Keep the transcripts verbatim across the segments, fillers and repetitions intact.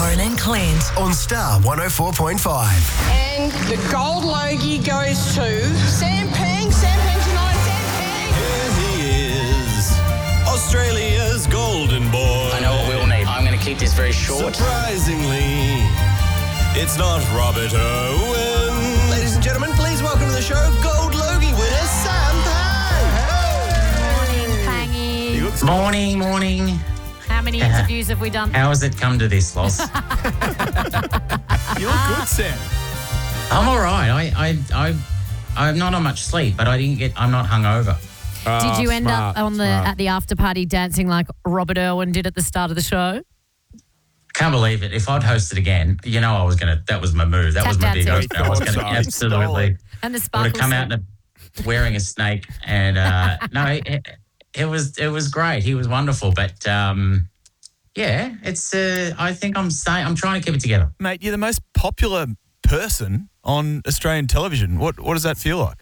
Lauren and Clint on Star one oh four point five. And the gold logie goes to Sam Pang. Sam Pang tonight, Sam Pang. Here he is, Australia's golden boy. I know what we all need. I'm going to keep this very short. Surprisingly, it's not Robert Owen. Ladies and gentlemen, please welcome to the show Gold Logie winner Sam Pang. Morning, Pangy. Morning, morning. How many interviews have we done? How has it come to this, Loss? You look good, Sam. I'm all right. I, I, I, I'm not on much sleep, but I didn't get. I'm not hungover. Did you end smart, up on the smart. at the after party dancing like Robert Irwin did at the start of the show? Can't believe it. If I'd hosted again, you know, I was gonna. That was my move. That Tap was my big dancing. host. I was Thought gonna so. absolutely. And the Would sparkle. have come out in a, wearing a snake, and uh, no, it, it was it was great. He was wonderful, but um, yeah, it's. Uh, I think I'm saying I'm trying to keep it together. Mate, you're the most popular person on Australian television. What what does that feel like?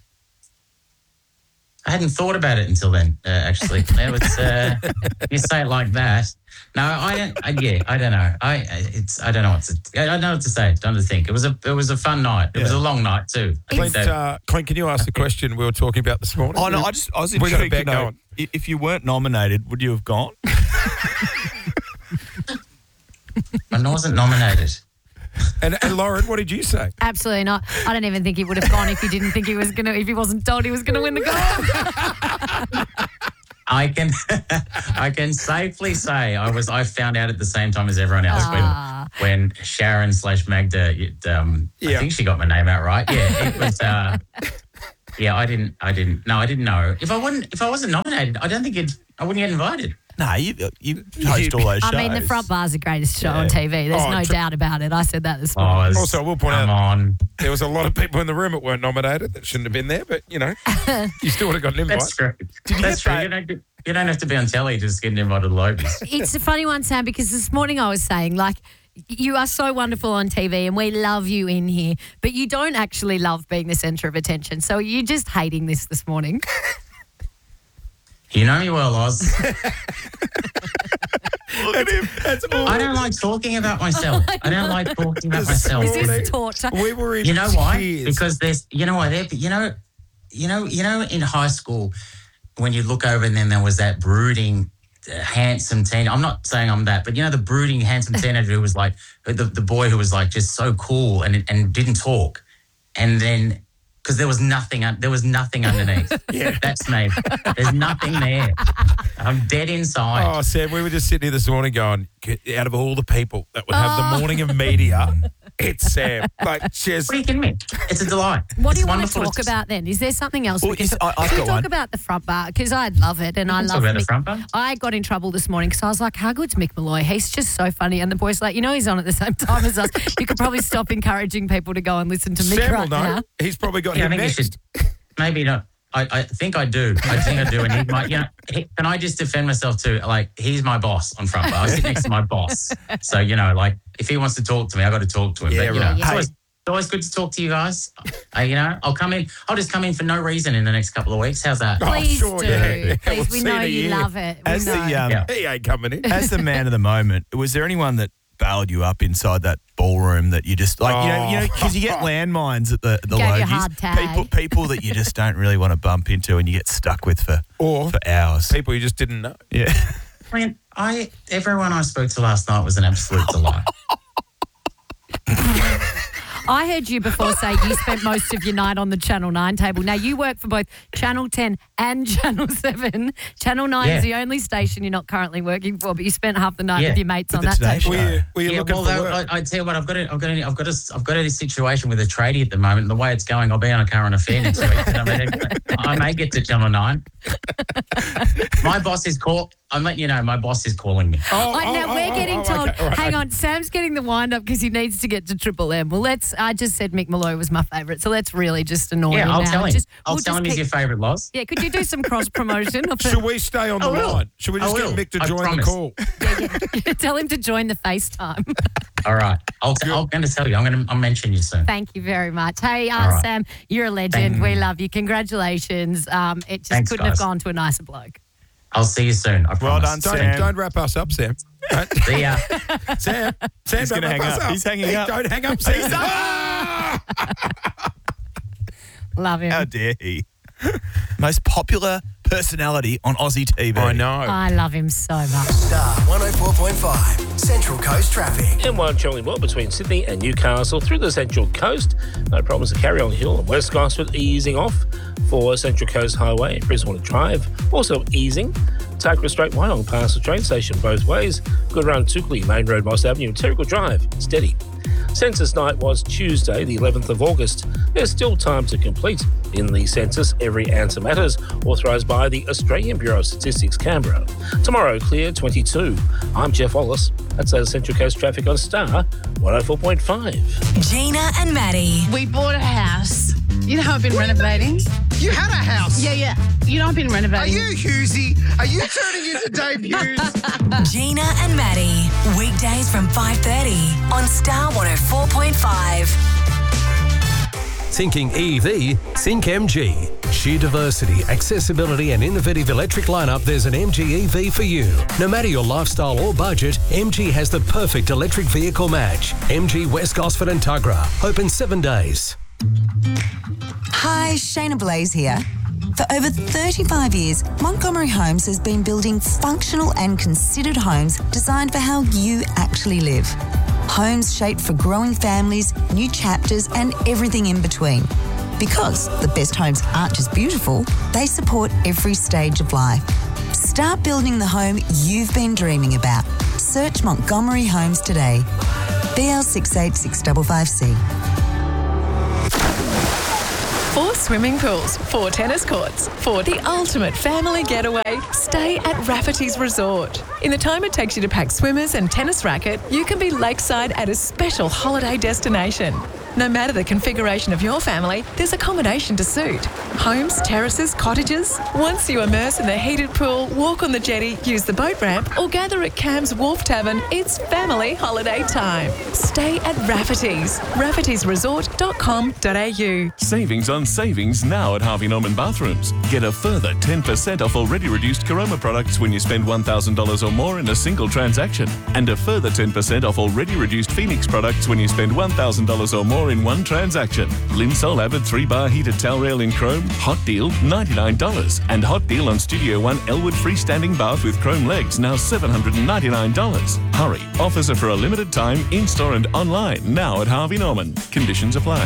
I hadn't thought about it until then, uh, actually. It was, uh, you say it like that. No, I don't, I, yeah, I don't know. I it's I don't know what to, I don't know what to say, don't think. It was a, it was a fun night. It was a long night too. I think Clint, that- uh, Clint, can you ask the question we were talking about this morning? Oh, no, I just I was We got a intrigued to bet know, going. i- if you weren't nominated, would you have gone? I wasn't nominated. And, and Lauren, what did you say? Absolutely not. I don't even think he would have gone if he didn't think he was gonna. If he wasn't told he was gonna win the gold. I can, I can safely say I was. I found out at the same time as everyone else Ah. when when Sharon slash Magda. it, Um, Yeah. I think she got my name out right. Yeah, it was. Uh, yeah, I didn't. I didn't. No, I didn't know. If I wouldn't, if I wasn't nominated, I don't think it. I wouldn't get invited. No, you you host all those shows. I mean, the front bar's the greatest show on Yeah. T V. There's Oh, no tr- doubt about it. I said that this Oh, morning. it's- Also, I will point come out- on. There was a lot of people in the room that weren't nominated that shouldn't have been there, but, you know, you still would have got an invite. That's true. Did you That's get true. that- You don't, you don't have to be on telly to just get invited to Logies. It's a funny one, Sam, because this morning I was saying, like, you are so wonderful on T V and we love you in here, but you don't actually love being the centre of attention. So are you just hating this this morning? You know me well, Oz. Look at him. That's all. I don't like talking about myself. I don't like talking about myself. Is this torture? We were in You know why? tears. Because there's, you know what? There, you know, you know, you know, in high school, when you look over and then there was that brooding, uh, handsome teen. I'm not saying I'm that, but you know, the brooding, handsome teenager who was like the the boy who was like just so cool and and didn't talk, and then. Because there was nothing, un- there was nothing underneath. Yeah. That's me. There's nothing there. I'm dead inside. Oh, Sam, we were just sitting here this morning going, out of all the people that would have the morning of media, it's Sam. Like, she's... What are you kidding me? It's a delight. What do It's you want to wonderful talk about then? Is there something else? Well, we can is- talk, I- I've can we got talk one. about the front bar? Because I love it and I can love talk about the Mick- front bar. I got in trouble this morning because I was like, how good's Mick Malloy? He's just so funny. And the boys like, you know, he's on at the same time as us. You could probably stop encouraging people to go and listen to Mick Sam right will know. now. He's probably got Yeah, I him think you next. should. Maybe not. I, I think I do. I think I do. And he might, you know, he, can I just defend myself too? Like, he's my boss on front bar. I sit next to my boss. So, you know, like, if he wants to talk to me, I got to talk to him. Yeah, but, you right. know, it's Yeah. always, it's always good to talk to you guys. Uh, you know, I'll come in. I'll just come in for no reason in the next couple of weeks. How's that? Oh, Please sure, do. yeah. Yeah, Please, we'll we see know in a you year. love it. We As the know. um, Yeah. He ain't coming in. as the man of the moment, was there anyone that bailed you up inside that ballroom that you just like you know you know because you get landmines at the the Gave you a Logies, hard tag. people people that you just don't really want to bump into and you get stuck with for Or for hours. people you just didn't know. Yeah. Clint, I, everyone I spoke to last night was an absolute delight. I heard you before say you spent most of your night on the Channel nine table. Now, you work for both Channel ten and Channel seven. Channel nine Yeah. is the only station you're not currently working for, but you spent half the night Yeah. with your mates on the that Today table. Show. Were you, were you Yeah, looking well, for though, work? I, I tell you what, I've got a, I've got a, I've got a, I've got a situation with a tradie at the moment. And the way it's going, I'll be on a current affair next week. And I, mean, I may get to Channel nine. My boss is call. I'm letting you know, my boss is calling me. Oh, Oh, now oh, we're oh, getting oh, told, okay, all right. hang on, Sam's getting the wind up because he needs to get to Triple M. Well, let's, I just said Mick Malloy was my favourite, so let's really just annoy Yeah, him I'll now. tell him. Just, I'll we'll tell just him he's keep- your favourite, Loz. Yeah, could you do some cross promotion? Should we stay on the I will. line? Should we I just get will. Mick to I join promise. the call? Tell him to join the FaceTime. All right. I'll t- I'm going to tell you. I'm going to I'll mention you soon. Thank you very much. Hey, uh, All right. Sam, you're a legend. We love you. Congratulations. Um, it just Thanks, couldn't guys. have gone to a nicer bloke. I'll see you soon. I Well promise. done, Don't, Sam. don't wrap us up, Sam. See ya. Sam, Sam, He's don't gonna hang buzz up. He's hanging Hey, up. Don't hang up, Sam. Love him. How dare he? Most popular personality on Aussie T V. I know. I love him so much. Star one oh four point five, Central Coast Traffic. M one travelling well between Sydney and Newcastle through the Central Coast. No problems to carry on Hill and West Gosford easing off for Central Coast Highway and Brisbane Drive. Also easing. Takra Straight Wyong past the train station both ways. Good around Tukli, Main Road, Moss Avenue, Terrigal Drive. Steady. Census night was Tuesday, the eleventh of August. There's still time to complete. In the census, every answer matters, authorised by the Australian Bureau of Statistics, Canberra. Tomorrow, clear twenty-two. I'm Jeff Wallace. That's our Central Coast traffic on Star one oh four point five. Gina and Maddie. We bought a house. You know, I've been renovating. You had a house. Yeah, yeah. You know, I've been Are renovating. you Hughesy? Are you turning into Dave Hughes? Gina and Maddie. Weekdays from five thirty on Star one oh four point five. Thinking E V? Think M G. Sheer diversity, accessibility and innovative electric lineup, there's an M G E V for you. No matter your lifestyle or budget, M G has the perfect electric vehicle match. M G West Gosford and Tuggerah. Open seven days. Hi, Shayna Blaze here. For over thirty-five years, Montgomery Homes has been building functional and considered homes designed for how you actually live. Homes shaped for growing families, new chapters, and everything in between. Because the best homes aren't just beautiful, they support every stage of life. Start building the home you've been dreaming about. Search Montgomery Homes today. B L six eight six five five C. Four swimming pools, four tennis courts, for the ultimate family getaway, stay at Rafferty's Resort. In the time it takes you to pack swimmers and tennis racket, you can be lakeside at a special holiday destination. No matter the configuration of your family, there's accommodation to suit. Homes, terraces, cottages. Once you immerse in the heated pool, walk on the jetty, use the boat ramp, or gather at Cam's Wharf Tavern, it's family holiday time. Stay at Rafferty's. raffertys resort dot com dot a u. Savings on savings now at Harvey Norman Bathrooms. Get a further ten percent off already reduced Caroma products when you spend one thousand dollars or more in a single transaction. And a further ten percent off already reduced Phoenix products when you spend one thousand dollars or more in one transaction. Linsol Avid three bar heated towel rail in chrome, hot deal ninety-nine dollars. And hot deal on Studio One Elwood freestanding bath with chrome legs, now seven hundred ninety-nine dollars. Hurry, offers are for a limited time, in-store and online, now at Harvey Norman. Conditions apply.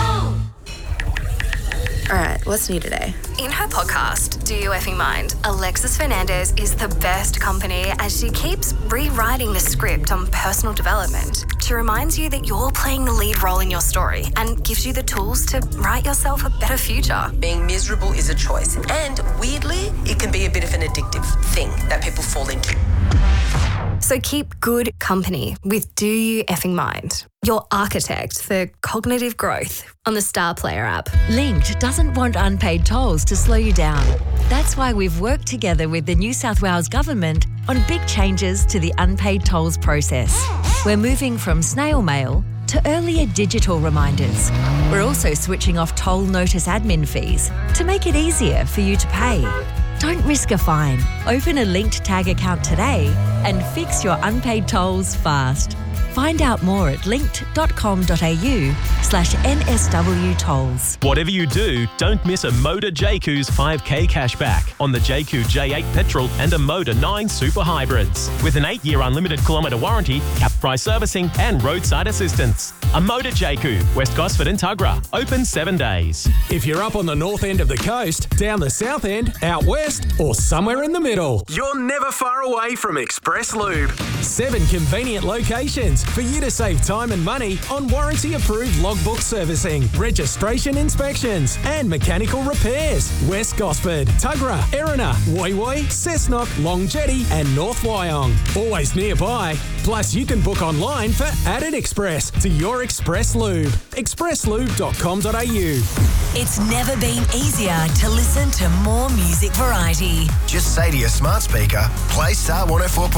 All right, what's new today? In her podcast, Do You Effing Mind, Alexis Fernandez is the best company as she keeps rewriting the script on personal development. She reminds you that you're playing the lead role in your story and gives you the tools to write yourself a better future. Being miserable is a choice, and weirdly, it can be a bit of an addictive thing that people fall into. So keep good company with Do You Effing Mind, your architect for cognitive growth on the Star Player app. Linked doesn't want unpaid tolls to slow you down. That's why we've worked together with the New South Wales Government on big changes to the unpaid tolls process. We're moving from snail mail to earlier digital reminders. We're also switching off toll notice admin fees to make it easier for you to pay. Don't risk a fine. Open a Linked Tag account today and fix your unpaid tolls fast. Find out more at linked dot com dot a u slash N S W tolls. Whatever you do, don't miss a Motor J Q's five K cashback on the J Q J eight petrol and a Motor nine super hybrids. With an eight year unlimited kilometre warranty, cap price servicing and roadside assistance. A Motor J Q, West Gosford and Tuggerah. Open seven days. If you're up on the north end of the coast, down the south end, out west, or somewhere in the middle, you're never far away from Express Lube. Seven convenient locations for you to save time and money on warranty-approved logbook servicing, registration inspections, and mechanical repairs. West Gosford, Tuggerah, Erina, Woy Woy, Cessnock, Long Jetty, and North Wyong. Always nearby. Plus, you can book online for Added Express to your Express Lube. express lube dot com dot a u. It's never been easier to listen to more music variety. Just say to your smart speaker, play Star one oh four point five.